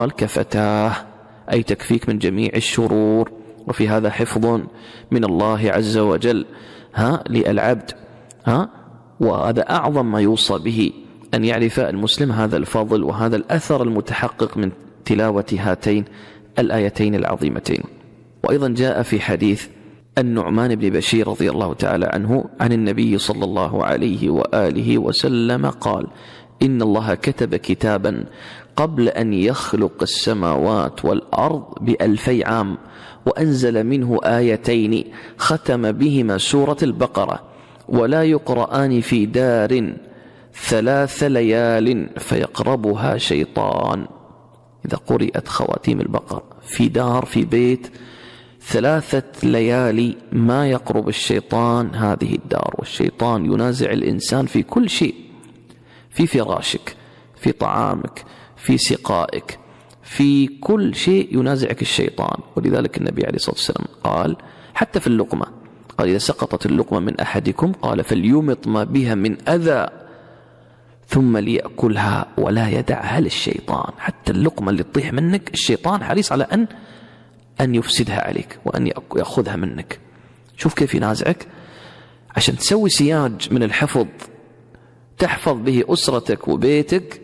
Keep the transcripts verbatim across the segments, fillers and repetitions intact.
قال كفتاه، أي تكفيك من جميع الشرور. وفي هذا حفظ من الله عز وجل ها للعبد ها وهذا أعظم ما يوصى به، أن يعرف المسلم هذا الفضل وهذا الأثر المتحقق من تلاوة هاتين الآيتين العظيمتين. وأيضا جاء في حديث النعمان بن بشير رضي الله تعالى عنه عن النبي صلى الله عليه وآله وسلم قال: إن الله كتب كتابا قبل أن يخلق السماوات والأرض بألفي عام، وأنزل منه آيتين ختم بهما سورة البقرة، ولا يقرآن في دار ثلاث ليال فيقربها شيطان. إذا قرأت خواتيم البقرة في دار في بيت ثلاثة ليالي ما يقرب الشيطان هذه الدار. والشيطان ينازع الإنسان في كل شيء، في فراشك، في طعامك، في سقائك، في كل شيء ينازعك الشيطان. ولذلك النبي عليه الصلاة والسلام قال حتى في اللقمة، قال: إذا سقطت اللقمة من أحدكم قال فليمط ما بها من أذى ثم ليأكلها ولا يدعها للشيطان. حتى اللقمة اللي تطيح منك الشيطان حريص على أن أن يفسدها عليك وأن يأخذها منك. شوف كيف ينازعك عشان تسوي سياج من الحفظ تحفظ به أسرتك وبيتك.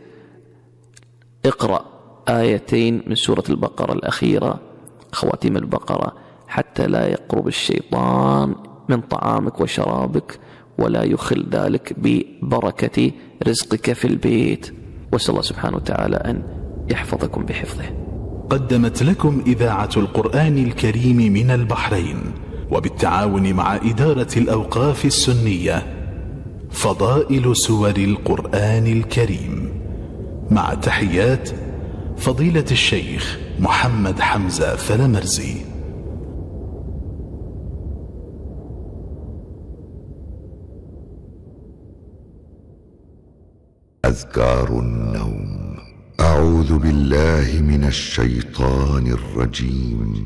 اقرأ آيتين من سورة البقرة الأخيرة، خواتيم البقرة، حتى لا يقرب الشيطان من طعامك وشرابك ولا يخل ذلك ببركة رزقك في البيت. واسأل الله سبحانه وتعالى أن يحفظكم بحفظه. قدمت لكم إذاعة القرآن الكريم من البحرين وبالتعاون مع إدارة الأوقاف السنية فضائل سور القرآن الكريم، مع تحيات فضيلة الشيخ محمد حمزة فلمرزي. أذكار النوم. أعوذ بالله من الشيطان الرجيم.